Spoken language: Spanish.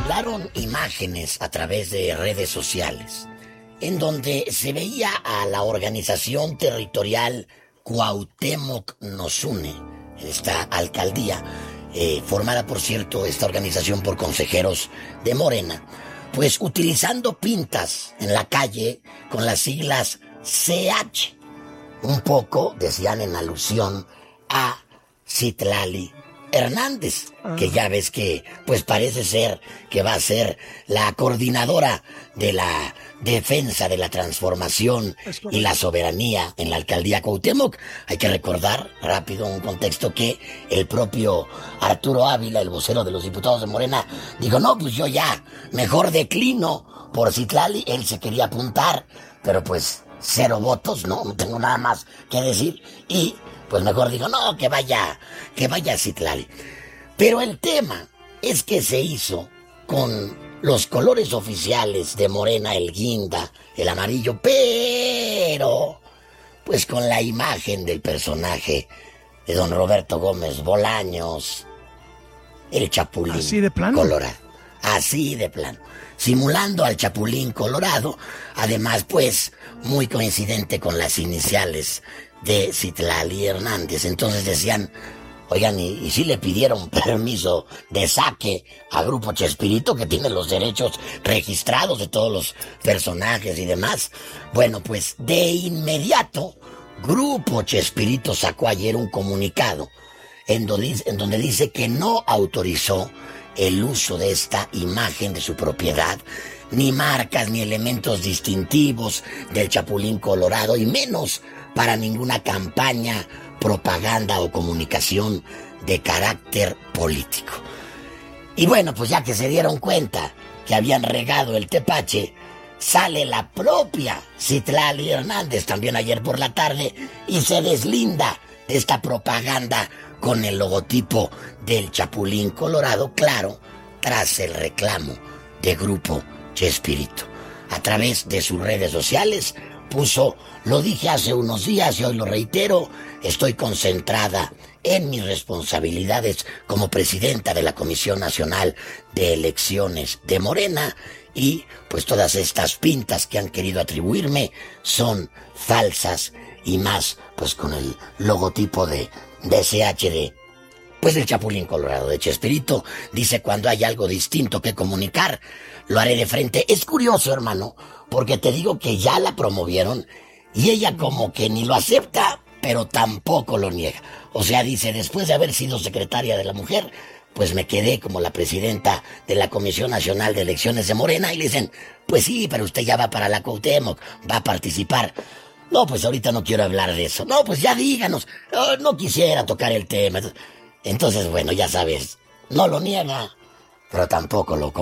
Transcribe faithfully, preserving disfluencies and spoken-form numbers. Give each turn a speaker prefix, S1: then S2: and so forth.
S1: circularon imágenes a través de redes sociales en donde se veía a la organización territorial Cuauhtémoc Nos Une, esta alcaldía, eh, formada por cierto esta organización por consejeros de Morena, pues utilizando pintas en la calle con las siglas C H, un poco, decían en alusión a Citlali Hernández, que ya ves que pues parece ser que va a ser la coordinadora de la defensa de la transformación y la soberanía en la alcaldía Cuauhtémoc. Hay que recordar rápido un contexto que el propio Arturo Ávila, el vocero de los diputados de Morena, dijo, no, pues yo ya mejor declino por Citlali. Él se quería apuntar, pero pues cero votos, no, no tengo nada más que decir, y pues mejor digo, no, que vaya, que vaya Citlali. Pero el tema es que se hizo con los colores oficiales de Morena, el guinda, el amarillo, pero pues con la imagen del personaje de don Roberto Gómez Bolaños, el Chapulín
S2: ¿Así de plano?
S1: Colorado. Así de plano. Simulando al Chapulín Colorado, además pues muy coincidente con las iniciales de Citlali Hernández. Entonces decían, oigan, ¿y, y si le pidieron permiso de saque a Grupo Chespirito, que tiene los derechos registrados de todos los personajes y demás? Bueno, pues de inmediato Grupo Chespirito sacó ayer un comunicado en donde, en donde dice que no autorizó el uso de esta imagen de su propiedad, ni marcas ni elementos distintivos del Chapulín Colorado, y menos para ninguna campaña, propaganda o comunicación de carácter político. Y bueno, pues ya que se dieron cuenta que habían regado el tepache, sale la propia Citlali Hernández también ayer por la tarde y se deslinda de esta propaganda con el logotipo del Chapulín Colorado, claro, tras el reclamo de Grupo Chespirito. A través de sus redes sociales puso, lo dije hace unos días y hoy lo reitero, estoy concentrada en mis responsabilidades como presidenta de la Comisión Nacional de Elecciones de Morena, y pues todas estas pintas que han querido atribuirme son falsas, y más pues con el logotipo de, de C H D, pues el Chapulín Colorado de Chespirito. Dice, cuando hay algo distinto que comunicar, lo haré de frente. Es curioso, hermano, porque te digo que ya la promovieron y ella como que ni lo acepta, pero tampoco lo niega. O sea, dice, después de haber sido secretaria de la Mujer, pues me quedé como la presidenta de la Comisión Nacional de Elecciones de Morena, y le dicen, pues sí, pero usted ya va para la Cuauhtémoc, va a participar. No, pues ahorita no quiero hablar de eso. No, pues ya díganos, oh, no quisiera tocar el tema. Entonces, bueno, ya sabes, no lo niega, pero tampoco lo